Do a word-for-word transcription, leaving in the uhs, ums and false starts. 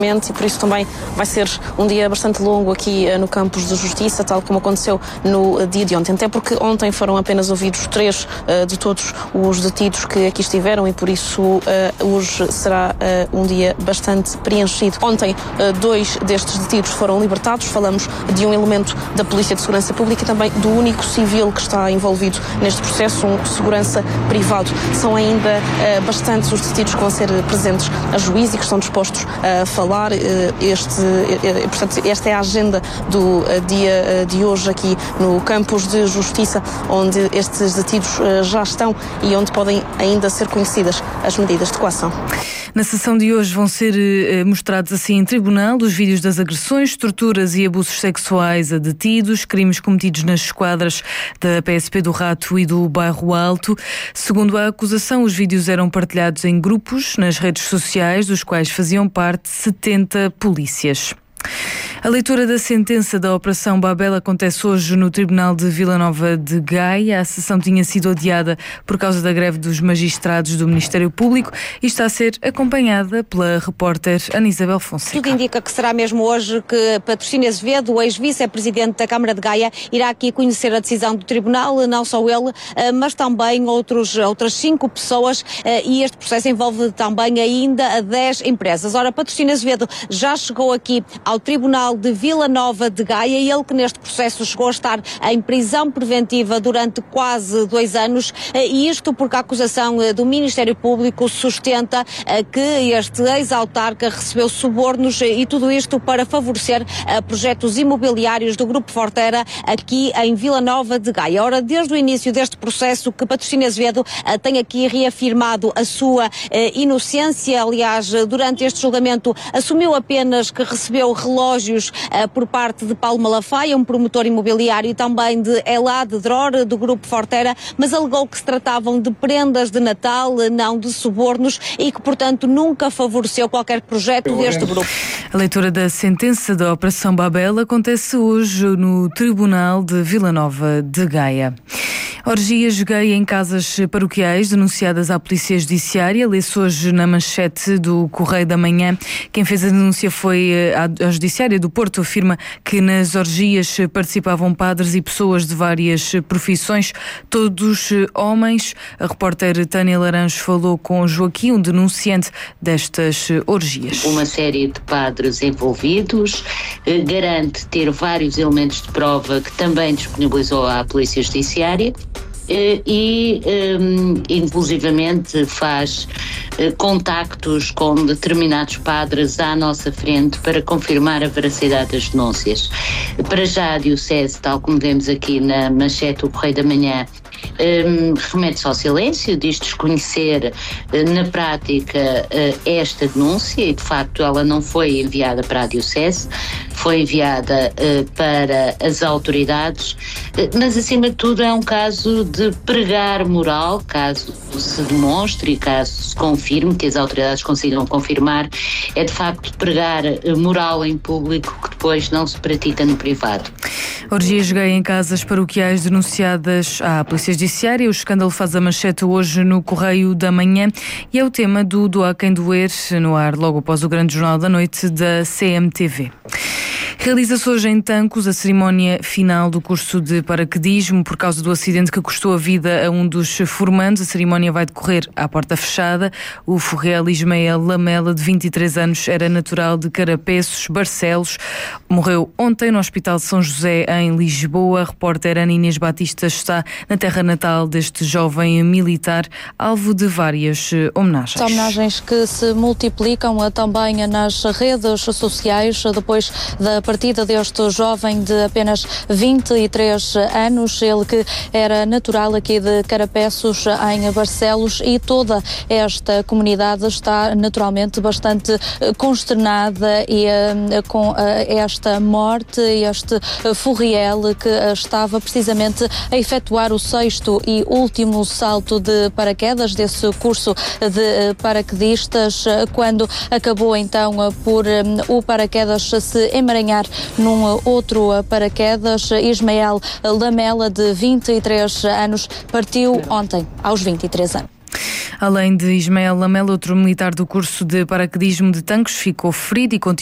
e por isso também vai ser um dia bastante longo aqui uh, no Campos de Justiça, tal como aconteceu no uh, dia de ontem, até porque ontem foram apenas ouvidos três uh, de todos os detidos que aqui estiveram e por isso uh, hoje será uh, um dia bastante preenchido. Ontem uh, dois destes detidos foram libertados, falamos de um elemento da Polícia de Segurança Pública e também do único civil que está envolvido neste processo, um segurança privado. São ainda uh, bastantes os detidos que vão ser presentes a juízo e que estão dispostos a falar. Este, portanto, esta é a agenda do dia de hoje aqui no Campos de Justiça, onde estes detidos já estão e onde podem ainda ser conhecidas as medidas de coação. Na sessão de hoje vão ser eh, mostrados assim em tribunal os vídeos das agressões, torturas e abusos sexuais a detidos, crimes cometidos nas esquadras da P S P do Rato e do Bairro Alto. Segundo a acusação, os vídeos eram partilhados em grupos nas redes sociais, dos quais faziam parte setenta polícias. A leitura da sentença da Operação Babel acontece hoje no Tribunal de Vila Nova de Gaia. A sessão tinha sido adiada por causa da greve dos magistrados do Ministério Público e está a ser acompanhada pela repórter Ana Isabel Fonseca. Tudo indica que será mesmo hoje que Patrocínio Azevedo, o ex-vice-presidente da Câmara de Gaia, irá aqui conhecer a decisão do Tribunal, não só ele, mas também outros, outras cinco pessoas, e este processo envolve também ainda dez empresas. Ora, Patrocínio Azevedo já chegou aqui ao Tribunal de Vila Nova de Gaia, e ele que neste processo chegou a estar em prisão preventiva durante quase dois anos, e isto porque a acusação do Ministério Público sustenta que este ex-autarca recebeu subornos, e tudo isto para favorecer projetos imobiliários do Grupo Fortera aqui em Vila Nova de Gaia. Ora, desde o início deste processo que Patrocínio Azevedo tem aqui reafirmado a sua inocência. Aliás, durante este julgamento assumiu apenas que recebeu relógios uh, por parte de Paulo Malafaia, um promotor imobiliário, e também de Elad Dror, do Grupo Fortera, mas alegou que se tratavam de prendas de Natal, não de subornos, e que, portanto, nunca favoreceu qualquer projeto deste grupo. A leitura da sentença da Operação Babel acontece hoje no Tribunal de Vila Nova de Gaia. Orgias gay em casas paroquiais denunciadas à Polícia Judiciária. Lê-se hoje na manchete do Correio da Manhã. Quem fez a denúncia foi a Judiciária do Porto. Afirma que nas orgias participavam padres e pessoas de várias profissões, todos homens. A repórter Tânia Laranjo falou com Joaquim, um denunciante destas orgias. Uma série de padres envolvidos, garante ter vários elementos de prova que também disponibilizou à Polícia Judiciária. E, um, inclusivamente, faz uh, contactos com determinados padres à nossa frente para confirmar a veracidade das denúncias. Para já, a Diocese, tal como vemos aqui na manchete do Correio da Manhã, um, remete-se ao silêncio, diz desconhecer uh, na prática uh, esta denúncia, e de facto ela não foi enviada para a Diocese, foi enviada uh, para as autoridades, uh, mas acima de tudo é um caso de pregar moral, caso se demonstre e caso se confirme, que as autoridades consigam confirmar, é de facto pregar moral em público que depois não se pratica no privado. Orgias gay em casas paroquiais denunciadas à Polícia Judiciária. O escândalo faz a manchete hoje no Correio da Manhã e é o tema do Doa Quem Doer, no ar logo após o grande jornal da noite da C M T V. Realiza-se hoje em Tancos a cerimónia final do curso de paraquedismo por causa do acidente que custou a vida a um dos formandos. A cerimónia vai decorrer à porta fechada. O forrel Ismael Lamela, de vinte e três anos, era natural de Carapeços, Barcelos. Morreu ontem no Hospital de São José, em Lisboa. A repórter Ana Inês Batista está na terra natal deste jovem militar, alvo de várias homenagens. São homenagens que se multiplicam também nas redes sociais depois da partida deste jovem de apenas vinte e três anos, ele que era natural aqui de Carapeços, em Barcelos, e toda esta comunidade está naturalmente bastante consternada e, uh, com uh, esta morte, este forriel que uh, estava precisamente a efetuar o sexto e último salto de paraquedas desse curso de uh, paraquedistas, uh, quando acabou então uh, por um, o paraquedas se emaranhar num outro paraquedas. Ismael Lamela, de vinte e três anos, partiu ontem aos vinte e três anos. Além de Ismael Lamela, outro militar do curso de paraquedismo de Tancos ficou ferido e continua